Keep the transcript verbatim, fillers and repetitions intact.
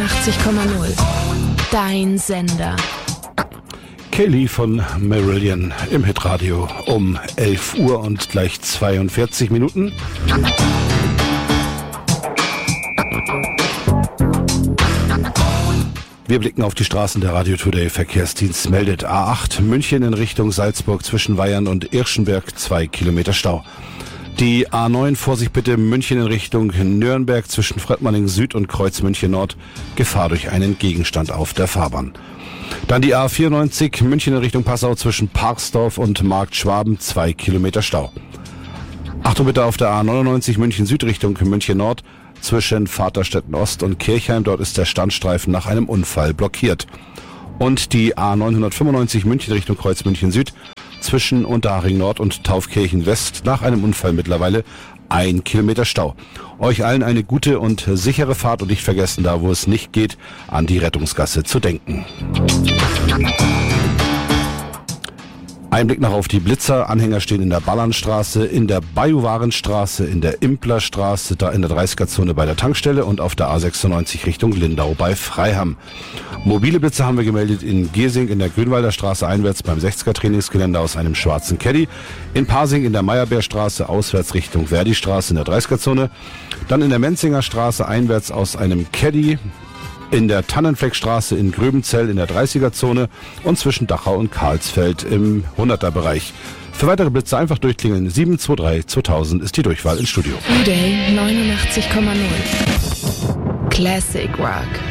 achtzig Komma null. Dein Sender. Kelly von Marillion im Hitradio um elf Uhr und gleich zweiundvierzig Minuten. Wir blicken auf die Straßen. Der Radio Today Verkehrsdienst meldet A acht München in Richtung Salzburg zwischen Weyern und Irschenberg zwei Kilometer Stau. Die A neun, Vorsicht bitte, München in Richtung Nürnberg zwischen Fröttmanning Süd und Kreuz München Nord, Gefahr durch einen Gegenstand auf der Fahrbahn. Dann die A vierundneunzig, München in Richtung Passau zwischen Parksdorf und Markt Schwaben, zwei Kilometer Stau. Achtung bitte auf der A neunundneunzig, München Süd Richtung München Nord zwischen Vaterstetten Ost und Kirchheim, dort ist der Standstreifen nach einem Unfall blockiert. Und die A neunhundertfünfundneunzig, München Richtung Kreuz München Süd zwischen Unterhaching Nord und Taufkirchen West nach einem Unfall mittlerweile ein Kilometer Stau. Euch allen eine gute und sichere Fahrt und nicht vergessen, da wo es nicht geht, an die Rettungsgasse zu denken. Ein Blick noch auf die Blitzer. Anhänger stehen in der Ballernstraße, in der Bajuwarenstraße, in der Implerstraße, da in der dreißiger-Zone bei der Tankstelle und auf der A sechsundneunzig Richtung Lindau bei Freiham. Mobile Blitzer haben wir gemeldet in Giersing in der Grünwalder Straße einwärts beim sechziger-Trainingsgelände aus einem schwarzen Caddy. In Pasing in der Meyerbeerstraße auswärts Richtung Verdi-Straße in der dreißiger-Zone. Dann in der Menzinger Straße einwärts aus einem Caddy. In der Tannenfleckstraße in Gröbenzell in der dreißiger-Zone und zwischen Dachau und Karlsfeld im hunderter-Bereich. Für weitere Blitze einfach durchklingeln. sieben zwei drei zweitausend ist die Durchwahl ins Studio. Today neunundachtzig Komma null. Classic Rock.